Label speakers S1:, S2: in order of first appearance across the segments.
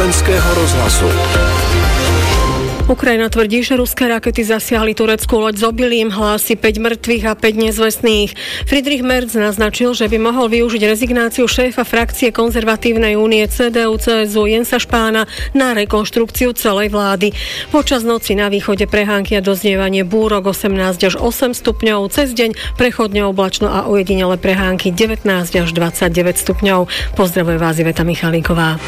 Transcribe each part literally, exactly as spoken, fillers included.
S1: Slovenského rozhlasu.
S2: Ukrajina tvrdí, že ruské rakety zasiahli tureckú loď s obilím, hlási päť mŕtvych a päť nezvestných. Friedrich Merz naznačil, že by mohol využiť rezignáciu šéfa frakcie konzervatívnej únie cé dé ú cé es ú Jensa Spahna na rekonštrukciu celej vlády. Počas noci na východe prehánky a doznievanie búrok osemnásť až osem stupňov, cez deň prechodne oblačno a ojedinele prehánky devätnásť až dvadsaťdeväť stupňov. Pozdravuje vás Iveta Michalíková.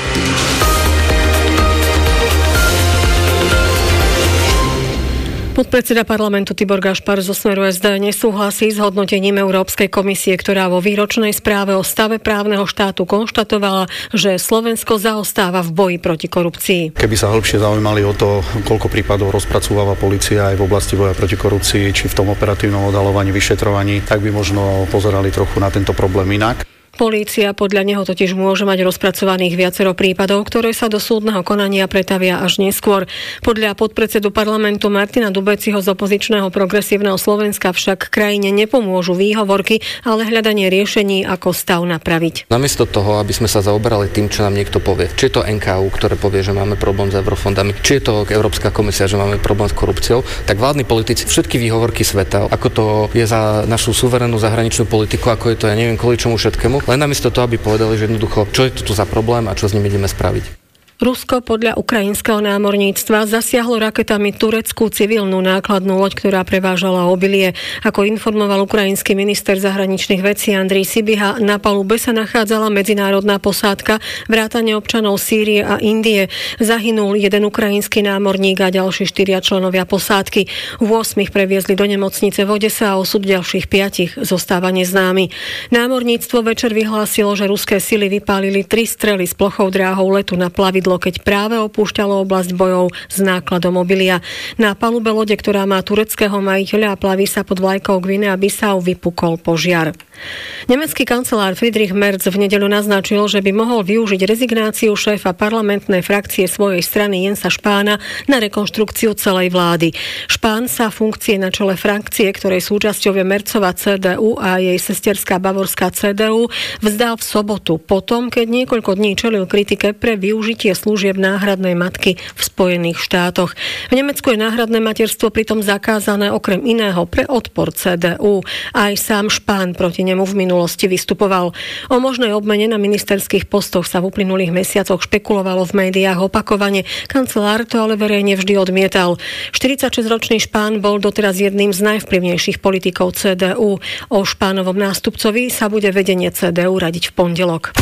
S2: Podpredseda parlamentu Tibor Gašpar zo Smeru es dé nesúhlasí s hodnotením Európskej komisie, ktorá vo výročnej správe o stave právneho štátu konštatovala, že Slovensko zaostáva v boji proti korupcii.
S3: Keby sa hĺbšie zaujímali o to, koľko prípadov rozpracováva polícia aj v oblasti boja proti korupcii, či v tom operatívnom odhaľovaní, vyšetrovaní, tak by možno pozerali trochu na tento problém inak.
S2: Polícia podľa neho totiž môže mať rozpracovaných viacero prípadov, ktoré sa do súdneho konania pretavia až neskôr. Podľa podpredsedu parlamentu Martina Dubeciho z opozičného Progresívneho Slovenska však krajine nepomôžu výhovorky, ale hľadanie riešení, ako stav napraviť.
S4: Namiesto toho, aby sme sa zaoberali tým, čo nám niekto povie, či je to en ká ú, ktoré povie, že máme problém s eurofondami, či je to Európska komisia, že máme problém s korupciou, tak vládni politici všetky výhovorky sveta, ako to je za našu suverénnu zahraničnú politiku, ako je to ja neviem kvôli čomu všetkému, len namiesto toho, aby povedali, že jednoducho, čo je to tu za problém a čo s ním ideme spraviť.
S2: Rusko podľa ukrajinského námorníctva zasiahlo raketami tureckú civilnú nákladnú loď, ktorá prevážala obilie. Ako informoval ukrajinský minister zahraničných vecí Andrej Sibiha, na palube sa nachádzala medzinárodná posádka vrátane občanov Sýrie a Indie. Zahynul jeden ukrajinský námorník a ďalší štyria členovia posádky. V ôsmich previezli do nemocnice v Odese a osud ďalších piatich zostáva neznámy. Námorníctvo večer vyhlásilo, že ruské sily vypálili tri strely s plochou dráhou letu na plavidlo, keď práve opúšťalo oblasť bojov s nákladom obilia. Na palube lode, ktorá má tureckého majiteľa a plaví sa pod vlajkou Guinea-Bissau, vypukol požiar. Nemecký kancelár Friedrich Merz v nedeľu naznačil, že by mohol využiť rezignáciu šéfa parlamentnej frakcie svojej strany Jensa Spahna na rekonštrukciu celej vlády. Spahn sa funkcie na čele frakcie, ktorej súčasťou je Merzova cé dé ú a jej sesterská bavorská cé dé ú, vzdal v sobotu, potom, keď niekoľko dní čelil kritike pre využitie služieb náhradnej matky v Spojených štátoch. V Nemecku je náhradné materstvo pritom zakázané okrem iného pre odpor cé dé ú. Aj sám Spahn proti nemu v minulosti vystupoval. O možnej obmene na ministerských postoch sa v uplynulých mesiacoch špekulovalo v médiách opakovane. Kancelár to ale verejne vždy odmietal. štyridsaťšesťročný Spahn bol doteraz jedným z najvplyvnejších politikov cé dé ú. O Spahnovom nástupcovi sa bude vedenie cé dé ú radiť v pondelok.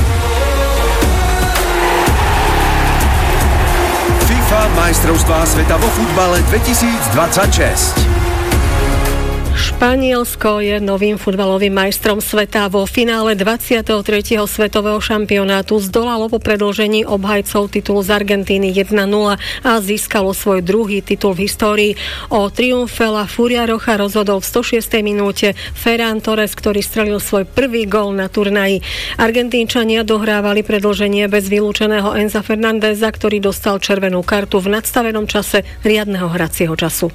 S1: FIFA majstrovstvá sveta vo futbale dvetisícdvadsaťšesť.
S2: Španielsko je novým futbalovým majstrom sveta. Vo finále dvadsiateho tretieho svetového šampionátu zdolalo po predĺžení obhajcov titulu z Argentíny jedna nula a získalo svoj druhý titul v histórii. O triumfe La Furia Roja rozhodol v stošiestej minúte Ferran Torres, ktorý strelil svoj prvý gól na turnaji. Argentínčania dohrávali predĺženie bez vylúčeného Enza Fernandeza, ktorý dostal červenú kartu v nadstavenom čase riadneho hracieho času.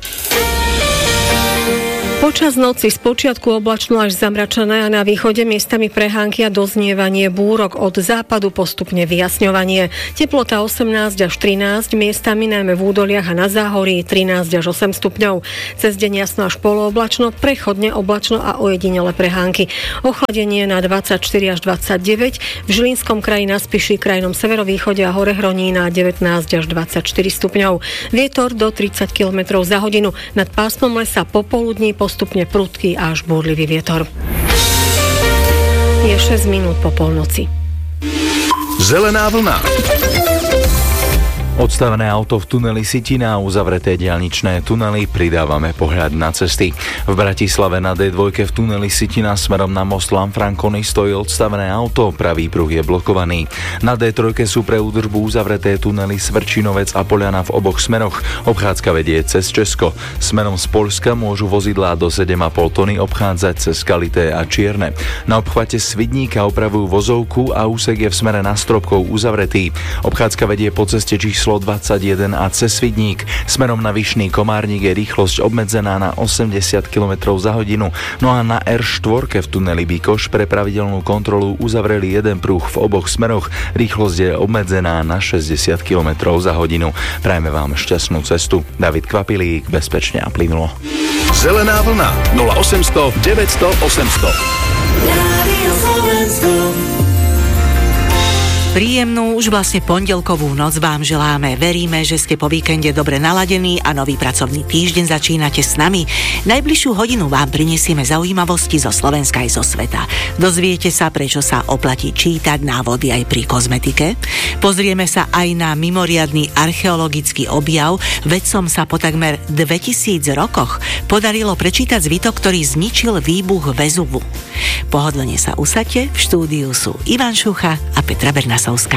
S2: Počas noci spočiatku oblačno až zamračené a na východe miestami prehánky a doznievanie búrok, od západu postupne vyjasňovanie. Teplota osemnásť až trinásť, miestami najmä v údoliach a na záhorí trinásť až osem stupňov. Cez deň jasno až polooblačno, prechodne oblačno a ojedinele prehánky. Ochladenie na dvadsaťštyri až dvadsaťdeväť, v Žilinskom kraji, na Spiši, krajnom severovýchode a Horehroní na devätnásť až dvadsaťštyri stupňov. Vietor do tridsať kilometrov za hodinu, nad pásmom lesa popoludní postupne prudký až búrlivý vietor. Je šesť minút po polnoci.
S1: Zelená vlna.
S5: Odstavené auto v tuneli Sitina a uzavreté diaľničné tunely, pridávame pohľad na cesty. V Bratislave na dé dva v tuneli Sitina smerom na most Lanfranconi stojí odstavené auto, pravý pruh je blokovaný. Na dé tri sú pre údržbu uzavreté tunely Svrčinovec a Poliana v oboch smeroch. Obchádzka vedie cez Česko. Smerom z Poľska môžu vozidlá do sedem a pol tony obchádzať cez Kalité a Čierne. Na obchvate Svidníka opravujú vozovku a úsek je v smere na Stropkov uzavretý. Obchádzka vedie po ceste číslo číslo dvadsaťjeden a cez Svidník. Smerom na Vyšný Komárnik je rýchlosť obmedzená na osemdesiat kilometrov za hodinu. No a na er štyri v tuneli Bikoš pre pravidelnú kontrolu uzavreli jeden pruh v oboch smeroch. Rýchlosť je obmedzená na šesťdesiat kilometrov za hodinu. Prajme vám šťastnú cestu. David Kvapilík, bezpečne a plynulo.
S1: Zelená vlna nula osemsto deväťsto osemsto.
S6: Príjemnú, už vlastne pondelkovú noc vám želáme. Veríme, že ste po víkende dobre naladení a nový pracovný týždeň začínate s nami. Najbližšiu hodinu vám prinesieme zaujímavosti zo Slovenska aj zo sveta. Dozviete sa, prečo sa oplatí čítať návody aj pri kozmetike. Pozrieme sa aj na mimoriadny archeologický objav. Vedcom sa po takmer dvetisíc rokoch podarilo prečítať zvitok, ktorý zničil výbuch Vezuvu. Pohodlne sa usaďte, v štúdiu sú Ivan Šucha a Petra Bernasovská.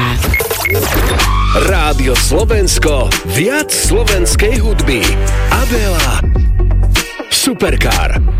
S1: Rádio Slovensko, viac slovenskej hudby. Adela, Supercar.